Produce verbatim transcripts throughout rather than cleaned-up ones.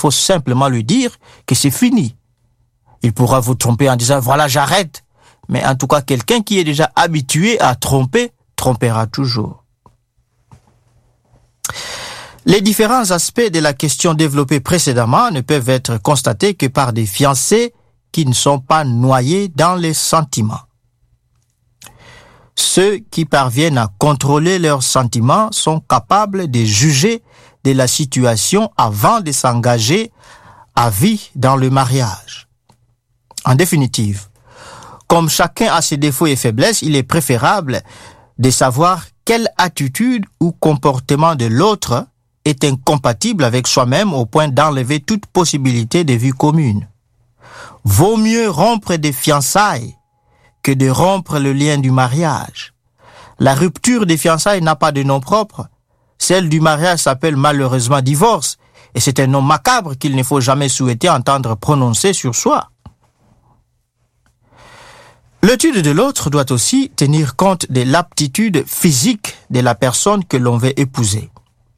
faut simplement lui dire que c'est fini. Il pourra vous tromper en disant « voilà, j'arrête ». Mais en tout cas, quelqu'un qui est déjà habitué à tromper, trompera toujours. Les différents aspects de la question développée précédemment ne peuvent être constatés que par des fiancés qui ne sont pas noyés dans les sentiments. Ceux qui parviennent à contrôler leurs sentiments sont capables de juger de la situation avant de s'engager à vie dans le mariage. En définitive, comme chacun a ses défauts et faiblesses, il est préférable de savoir quelle attitude ou comportement de l'autre est incompatible avec soi-même au point d'enlever toute possibilité de vie commune. Vaut mieux rompre des fiançailles que de rompre le lien du mariage. La rupture des fiançailles n'a pas de nom propre. Celle du mariage s'appelle malheureusement divorce, et c'est un nom macabre qu'il ne faut jamais souhaiter entendre prononcer sur soi. L'étude de l'autre doit aussi tenir compte de l'aptitude physique de la personne que l'on veut épouser.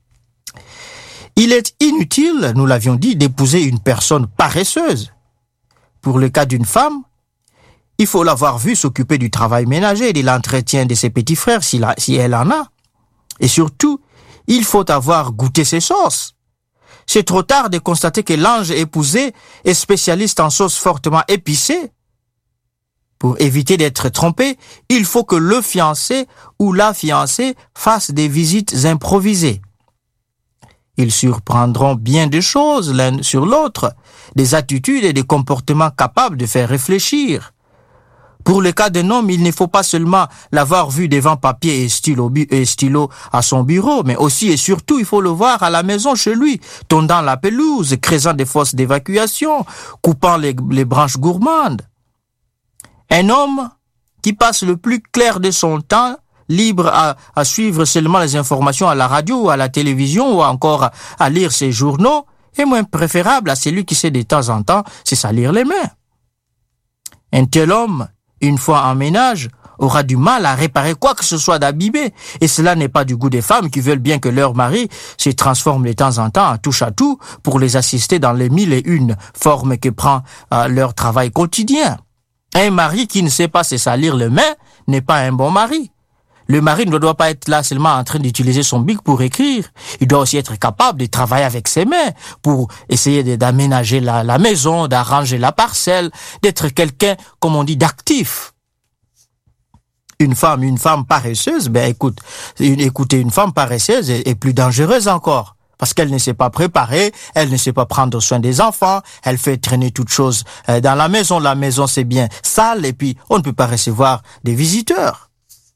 Il est inutile, nous l'avions dit, d'épouser une personne paresseuse. Pour le cas d'une femme, il faut l'avoir vue s'occuper du travail ménager et de l'entretien de ses petits frères si, la, si elle en a. Et surtout, il faut avoir goûté ses sauces. C'est trop tard de constater que l'ange épousé est spécialiste en sauces fortement épicées. Pour éviter d'être trompé, il faut que le fiancé ou la fiancée fasse des visites improvisées. Ils surprendront bien de choses l'un sur l'autre, des attitudes et des comportements capables de faire réfléchir. Pour le cas d'un homme, il ne faut pas seulement l'avoir vu devant papier et stylo, et stylo à son bureau, mais aussi et surtout, il faut le voir à la maison chez lui, tondant la pelouse, creusant des fosses d'évacuation, coupant les, les branches gourmandes. Un homme qui passe le plus clair de son temps, libre à, à suivre seulement les informations à la radio ou à la télévision ou encore à, à lire ses journaux, est moins préférable à celui qui sait de temps en temps se salir les mains. Un tel homme, une fois en ménage, aura du mal à réparer quoi que ce soit d'abîmé. Et cela n'est pas du goût des femmes qui veulent bien que leur mari se transforme de temps en temps en touche-à-tout pour les assister dans les mille et une formes que prend euh, leur travail quotidien. Un mari qui ne sait pas se salir les mains n'est pas un bon mari. Le mari ne doit pas être là seulement en train d'utiliser son bic pour écrire. Il doit aussi être capable de travailler avec ses mains pour essayer d'aménager la, la maison, d'arranger la parcelle, d'être quelqu'un, comme on dit, d'actif. Une femme, une femme paresseuse, ben écoute, une, écoutez, une femme paresseuse est, est plus dangereuse encore. Parce qu'elle ne sait pas préparer, elle ne sait pas prendre soin des enfants, elle fait traîner toutes choses dans la maison. La maison, c'est bien sale et puis on ne peut pas recevoir des visiteurs.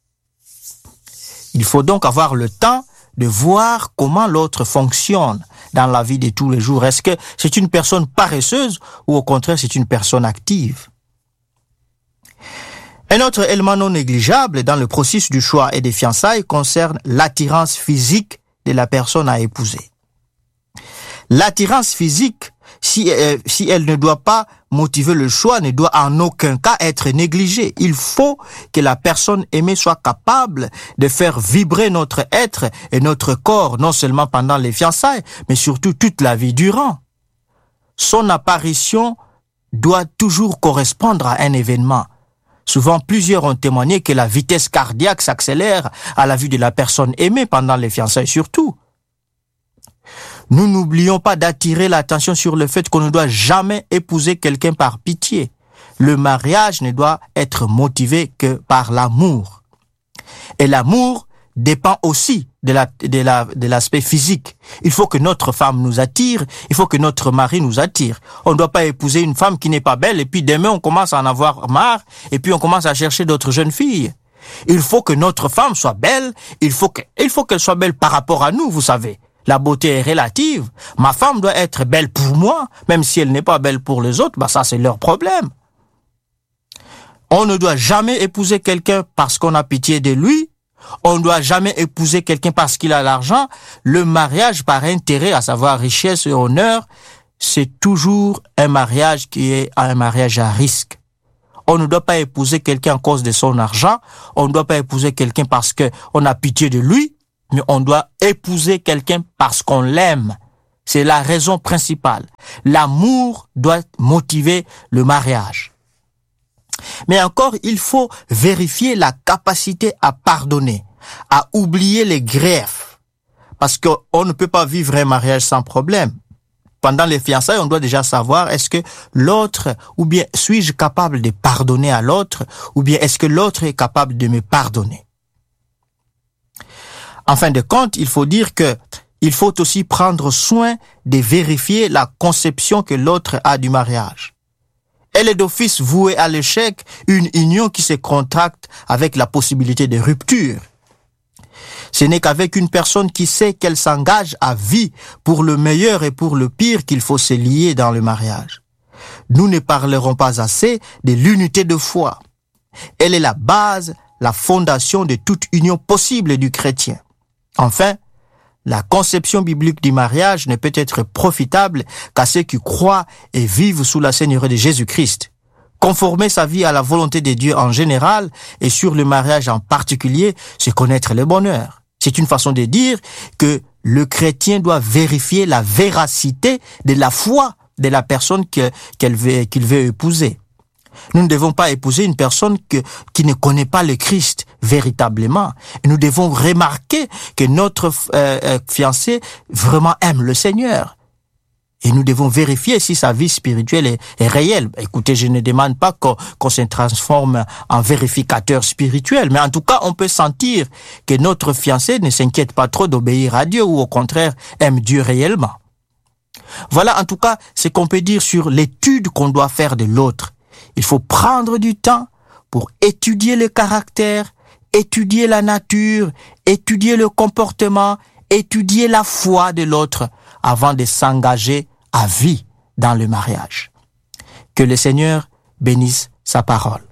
Il faut donc avoir le temps de voir comment l'autre fonctionne dans la vie de tous les jours. Est-ce que c'est une personne paresseuse ou au contraire c'est une personne active? Un autre élément non négligeable dans le processus du choix et des fiançailles concerne l'attirance physique de la personne à épouser. L'attirance physique, si, euh, si elle ne doit pas motiver le choix, ne doit en aucun cas être négligée. Il faut que la personne aimée soit capable de faire vibrer notre être et notre corps, non seulement pendant les fiançailles, mais surtout toute la vie durant. Son apparition doit toujours correspondre à un événement. Souvent, plusieurs ont témoigné que la vitesse cardiaque s'accélère à la vue de la personne aimée pendant les fiançailles surtout. Nous n'oublions pas d'attirer l'attention sur le fait qu'on ne doit jamais épouser quelqu'un par pitié. Le mariage ne doit être motivé que par l'amour. Et l'amour dépend aussi de la, de la, de l'aspect physique. Il faut que notre femme nous attire, il faut que notre mari nous attire. On ne doit pas épouser une femme qui n'est pas belle et puis demain on commence à en avoir marre et puis on commence à chercher d'autres jeunes filles. Il faut que notre femme soit belle, il faut que, il faut qu'elle soit belle par rapport à nous, vous savez. La beauté est relative. Ma femme doit être belle pour moi, même si elle n'est pas belle pour les autres, bah ça c'est leur problème. On ne doit jamais épouser quelqu'un parce qu'on a pitié de lui. On ne doit jamais épouser quelqu'un parce qu'il a l'argent. Le mariage par intérêt, à savoir richesse et honneur, c'est toujours un mariage qui est un mariage à risque. On ne doit pas épouser quelqu'un à cause de son argent. On ne doit pas épouser quelqu'un parce qu'on a pitié de lui. Mais on doit épouser quelqu'un parce qu'on l'aime. C'est la raison principale. L'amour doit motiver le mariage. Mais encore, il faut vérifier la capacité à pardonner, à oublier les griefs. Parce qu'on ne peut pas vivre un mariage sans problème. Pendant les fiançailles, on doit déjà savoir est-ce que l'autre, ou bien suis-je capable de pardonner à l'autre, ou bien est-ce que l'autre est capable de me pardonner. En fin de compte, il faut dire que il faut aussi prendre soin de vérifier la conception que l'autre a du mariage. Elle est d'office vouée à l'échec, une union qui se contracte avec la possibilité de rupture. Ce n'est qu'avec une personne qui sait qu'elle s'engage à vie pour le meilleur et pour le pire qu'il faut se lier dans le mariage. Nous ne parlerons pas assez de l'unité de foi. Elle est la base, la fondation de toute union possible du chrétien. Enfin, la conception biblique du mariage ne peut être profitable qu'à ceux qui croient et vivent sous la Seigneurie de Jésus-Christ. Conformer sa vie à la volonté de Dieu en général et sur le mariage en particulier, c'est connaître le bonheur. C'est une façon de dire que le chrétien doit vérifier la véracité de la foi de la personne que, qu'elle veut, qu'il veut épouser. Nous ne devons pas épouser une personne que, qui ne connaît pas le Christ véritablement. Et nous devons remarquer que notre euh, fiancé vraiment aime le Seigneur. Et nous devons vérifier si sa vie spirituelle est, est réelle. Écoutez, je ne demande pas qu'on, qu'on se transforme en vérificateur spirituel, mais en tout cas, on peut sentir que notre fiancé ne s'inquiète pas trop d'obéir à Dieu ou au contraire aime Dieu réellement. Voilà en tout cas ce qu'on peut dire sur l'étude qu'on doit faire de l'autre. Il faut prendre du temps pour étudier le caractère, étudier la nature, étudier le comportement, étudier la foi de l'autre avant de s'engager à vie dans le mariage. Que le Seigneur bénisse sa parole.